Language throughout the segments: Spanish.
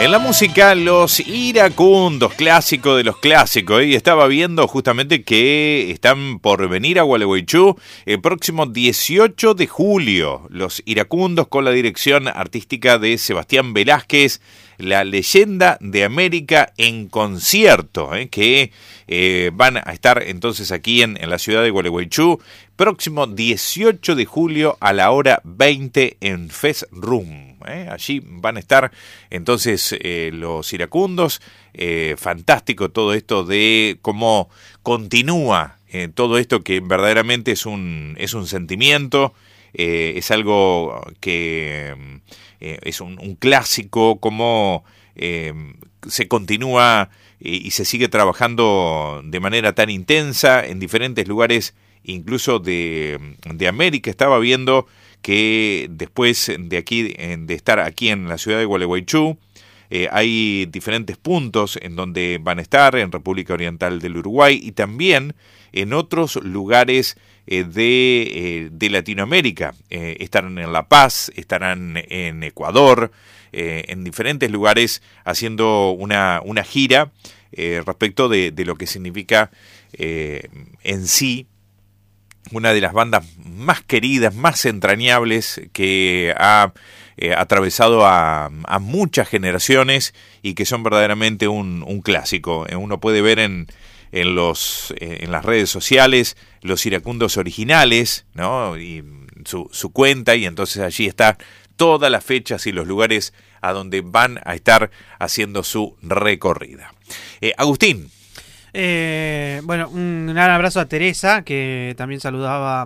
En la música, los iracundos, clásico de los clásicos. Y estaba viendo justamente que están por venir a Gualeguaychú el próximo 18 de julio. Los iracundos con la dirección artística de Sebastián Velázquez, la leyenda de América en concierto, que van a estar entonces aquí en la ciudad de Gualeguaychú, próximo 18 de julio a la hora 20 en Fest Room. Allí van a estar entonces los iracundos. Fantástico todo esto de cómo continúa todo esto, que verdaderamente es un sentimiento, es algo que es un clásico, cómo se continúa y se sigue trabajando de manera tan intensa en diferentes lugares, incluso de América. Estaba viendo que después de estar aquí en la ciudad de Gualeguaychú, hay diferentes puntos en donde van a estar, en República Oriental del Uruguay y también en otros lugares de Latinoamérica. Estarán en La Paz, estarán en Ecuador, en diferentes lugares haciendo una gira respecto de lo que significa en sí una de las bandas más queridas, más entrañables que ha atravesado a muchas generaciones y que son verdaderamente un clásico. Uno puede ver en las redes sociales los iracundos originales, ¿no? Y su cuenta, y entonces allí está todas las fechas y los lugares a donde van a estar haciendo su recorrida. Agustín. Bueno, un gran abrazo a Teresa, que también saludaba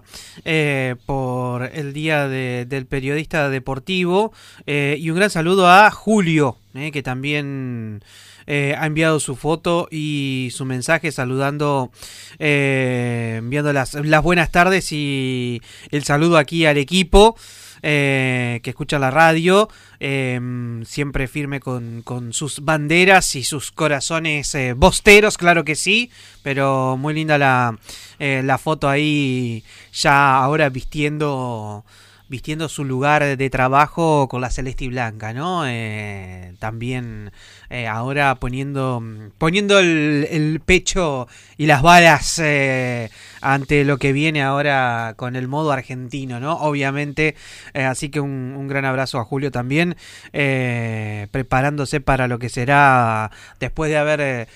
por el día del periodista deportivo, y un gran saludo a Julio, que también ha enviado su foto y su mensaje saludando, enviando las buenas tardes y el saludo aquí al equipo que escucha la radio, siempre firme con sus banderas y sus corazones bosteros, claro que sí, pero muy linda la foto ahí, ya ahora vistiendo su lugar de trabajo con la celeste y blanca, ¿no? También ahora poniendo el pecho y las balas ante lo que viene ahora con el modo argentino, ¿no? Obviamente, así que un gran abrazo a Julio también, preparándose para lo que será después de haber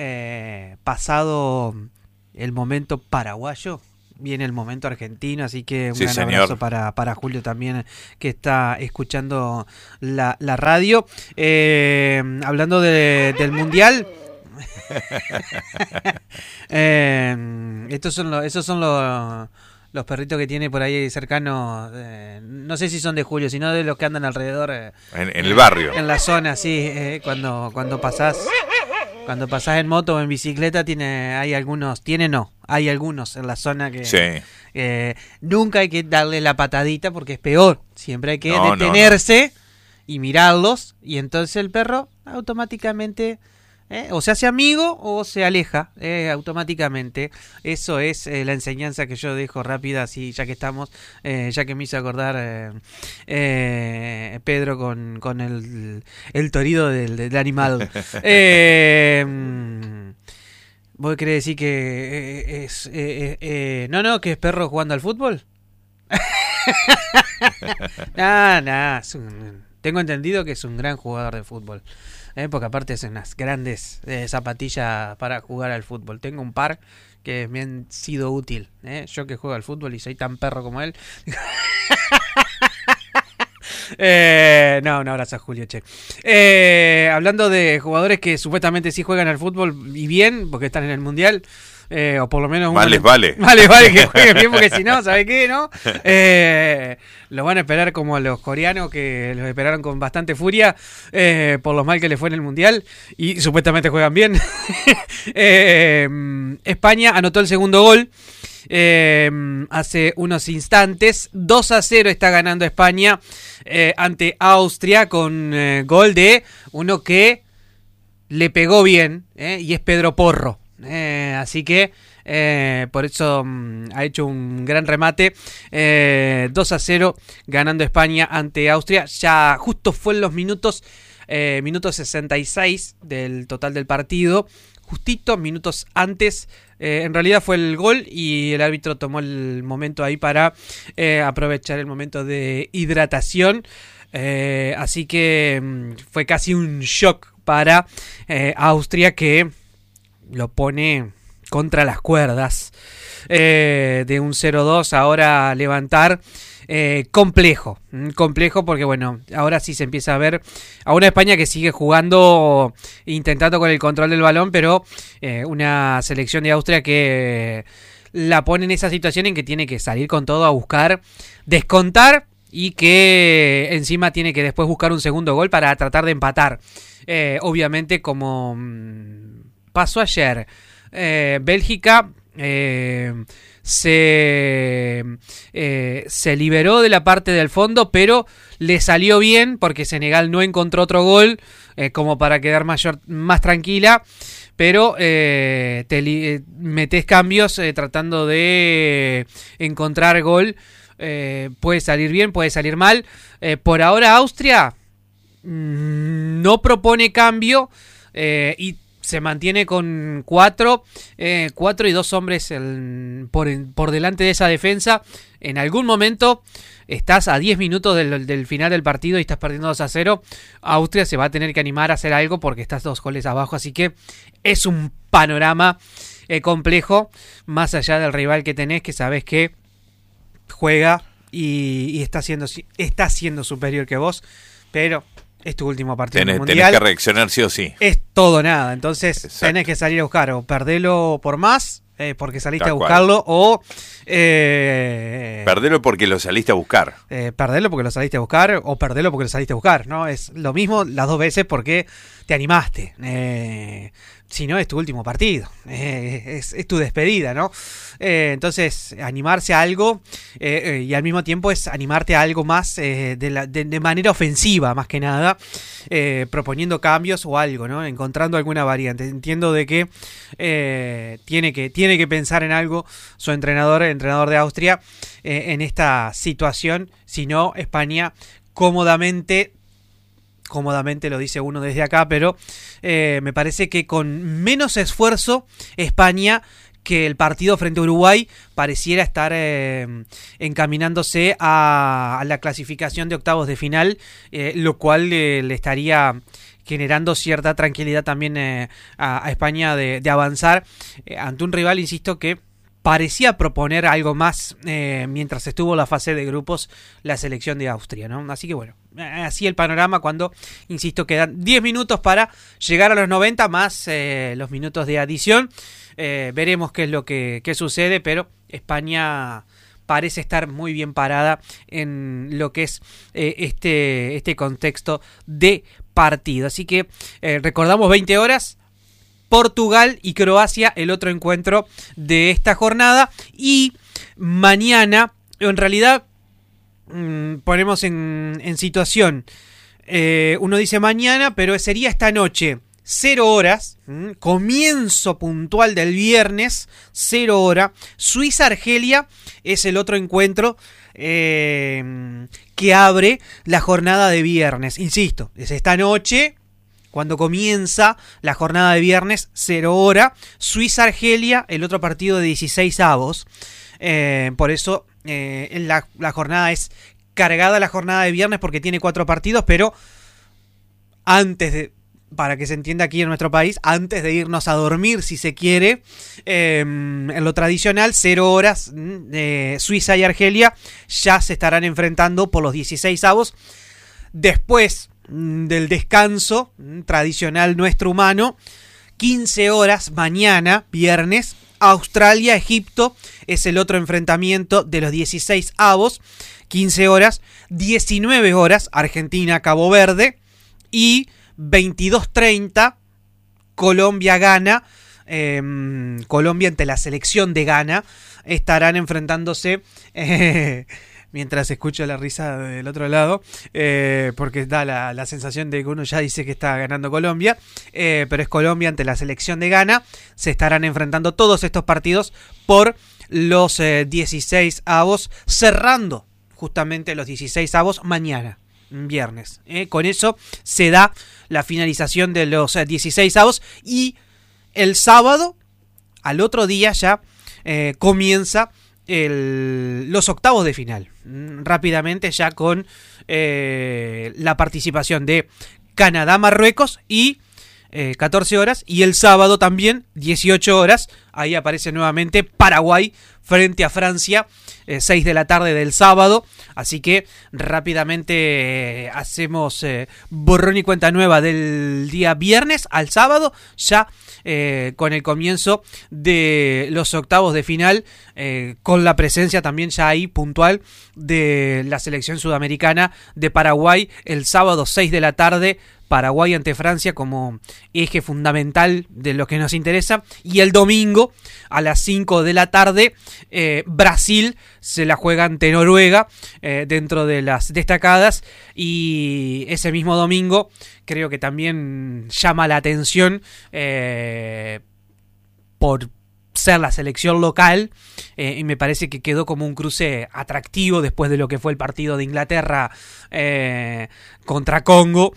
pasado el momento paraguayo. Viene el momento argentino, así que un gran abrazo para Julio también, que está escuchando la radio. Hablando del Mundial, esos son los perritos que tiene por ahí cercanos, no sé si son de Julio, sino de los que andan alrededor. En el barrio. En la zona, sí, cuando pasás en moto o en bicicleta, hay algunos en la zona que sí. Nunca hay que darle la patadita porque es peor. Siempre hay que detenerse y mirarlos, y entonces el perro automáticamente o se hace amigo o se aleja automáticamente. Eso es la enseñanza que yo dejo rápida, así ya que estamos, ya que me hizo acordar Pedro con el torido del animal. ¿Vos querés decir que que es perro jugando al fútbol? Tengo entendido que es un gran jugador de fútbol, porque aparte es unas grandes zapatillas para jugar al fútbol. Tengo un par que me han sido útil, yo que juego al fútbol y soy tan perro como él. Un abrazo a Julio, che. Hablando de jugadores que supuestamente sí juegan al fútbol y bien, porque están en el Mundial, o por lo menos vale que jueguen bien, porque si no, ¿sabe qué? ¿No? Los van a esperar como a los coreanos, que los esperaron con bastante furia por lo mal que les fue en el Mundial, y supuestamente juegan bien. España anotó el segundo gol hace unos instantes. 2-0 está ganando España ante Austria, con gol de uno que le pegó bien, y es Pedro Porro. Así que Por eso ha hecho un gran remate. 2-0 ganando España ante Austria. Ya justo fue en los minutos 66 del total del partido. Justito, minutos antes, en realidad fue el gol y el árbitro tomó el momento ahí para aprovechar el momento de hidratación. Así que fue casi un shock para Austria, que lo pone contra las cuerdas. De un 0-2 ahora levantar. Complejo porque bueno, ahora sí se empieza a ver a una España que sigue jugando, intentando con el control del balón, pero una selección de Austria que la pone en esa situación en que tiene que salir con todo a buscar descontar y que encima tiene que después buscar un segundo gol para tratar de empatar. Obviamente, como pasó ayer, Bélgica se liberó de la parte del fondo, pero le salió bien porque Senegal no encontró otro gol como para quedar más tranquila, pero metés cambios tratando de encontrar gol. Puede salir bien, puede salir mal. Por ahora Austria no propone cambio y se mantiene con 4 y 2 hombres por delante de esa defensa. En algún momento estás a 10 minutos del final del partido y estás perdiendo 2-0. Austria se va a tener que animar a hacer algo porque estás 2 goles abajo. Así que es un panorama complejo, más allá del rival que tenés, que sabés que juega y está siendo superior que vos, pero es tu último partido en el Mundial. Tenés que reaccionar sí o sí. Es todo o nada. Entonces Exacto. Tenés que salir a buscar o perdelo por más, porque saliste Tal a buscarlo, cual. o Perdelo porque lo saliste a buscar. Perderlo porque lo saliste a buscar, o perderlo porque lo saliste a buscar, ¿no? Es lo mismo las dos veces porque te animaste. Si no, es tu último partido. Es tu despedida, ¿no? Entonces, animarse a algo y al mismo tiempo es animarte a algo más de manera ofensiva, más que nada, proponiendo cambios o algo, ¿no? Encontrando alguna variante. Entiendo de que tiene que pensar en algo su entrenador de Austria en esta situación. Si no, España cómodamente lo dice uno desde acá, pero me parece que con menos esfuerzo España que el partido frente a Uruguay pareciera estar encaminándose a la clasificación de octavos de final, lo cual le estaría generando cierta tranquilidad también a España de avanzar ante un rival, insisto, que parecía proponer algo más mientras estuvo en la fase de grupos la selección de Austria, ¿no? Así que bueno, así el panorama cuando, insisto, quedan 10 minutos para llegar a los 90 más los minutos de adición. Veremos qué es lo que sucede, pero España parece estar muy bien parada en lo que es este contexto de partido. Así que recordamos 20 horas. Portugal y Croacia, el otro encuentro de esta jornada. Y mañana, en realidad, ponemos en situación. Uno dice mañana, pero sería esta noche. 0 horas, comienzo puntual del viernes, 0 hora. Suiza-Argelia es el otro encuentro que abre la jornada de viernes. Insisto, es esta noche. Cuando comienza la jornada de viernes, 0 hora, Suiza-Argelia, el otro partido de 16 avos. Por eso la jornada es cargada, la jornada de viernes, porque tiene 4 partidos, pero para que se entienda aquí en nuestro país, antes de irnos a dormir, si se quiere, en lo tradicional, 0 horas, Suiza y Argelia ya se estarán enfrentando por los 16 avos. Después del descanso tradicional nuestro humano, 15 horas mañana, viernes, Australia-Egipto es el otro enfrentamiento de los 16 avos, 15 horas, 19 horas, Argentina-Cabo Verde, y 22:30, Colombia-Ghana, Colombia ante la selección de Ghana, estarán enfrentándose. mientras escucho la risa del otro lado, porque da la sensación de que uno ya dice que está ganando Colombia, pero es Colombia ante la selección de Ghana. Se estarán enfrentando todos estos partidos por los 16avos, cerrando justamente los 16avos mañana, viernes. Con eso se da la finalización de los 16avos y el sábado, al otro día ya, comienza los octavos de final. Rápidamente ya con la participación de Canadá-Marruecos y 14 horas. Y el sábado también, 18 horas. Ahí aparece nuevamente Paraguay frente a Francia, 6 de la tarde del sábado. Así que rápidamente hacemos borrón y cuenta nueva del día viernes al sábado, ya con el comienzo de los octavos de final, con la presencia también ya ahí puntual de la selección sudamericana de Paraguay, el sábado 6 de la tarde, Paraguay ante Francia como eje fundamental de lo que nos interesa. Y el domingo a las 5 de la tarde, Brasil se la juega ante Noruega, dentro de las destacadas. Y ese mismo domingo creo que también llama la atención por ser la selección local, y me parece que quedó como un cruce atractivo después de lo que fue el partido de Inglaterra contra Congo.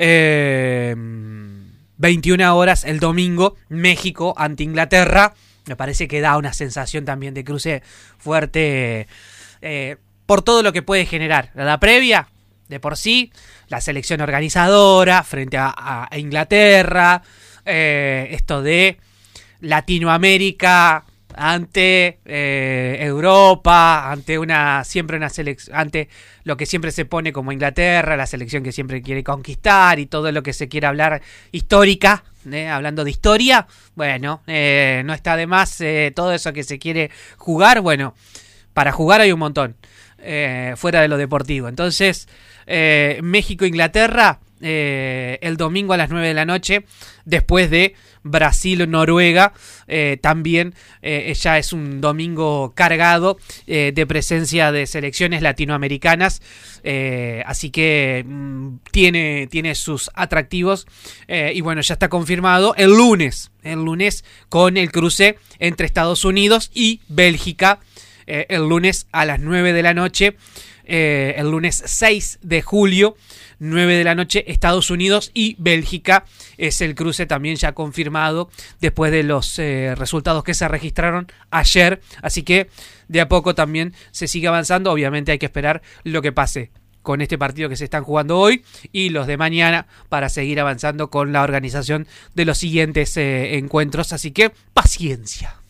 21 horas el domingo, México ante Inglaterra. Me parece que da una sensación también de cruce fuerte, por todo lo que puede generar. La previa, de por sí, la selección organizadora frente a Inglaterra, esto de Latinoamérica ante Europa, ante siempre una selección, ante lo que siempre se pone como Inglaterra, la selección que siempre quiere conquistar y todo lo que se quiere hablar histórica, hablando de historia. Bueno, no está de más todo eso que se quiere jugar. Bueno, para jugar hay un montón, fuera de lo deportivo. Entonces, México-Inglaterra, el domingo a las 9 de la noche, después de Brasil-Noruega. También ya es un domingo cargado de presencia de selecciones latinoamericanas, así que tiene sus atractivos. Y bueno, ya está confirmado el lunes con el cruce entre Estados Unidos y Bélgica, el lunes a las 9 de la noche, el lunes 6 de julio, 9 de la noche, Estados Unidos y Bélgica. Es el cruce también ya confirmado después de los resultados que se registraron ayer. Así que de a poco también se sigue avanzando. Obviamente hay que esperar lo que pase con este partido que se están jugando hoy y los de mañana para seguir avanzando con la organización de los siguientes encuentros. Así que paciencia.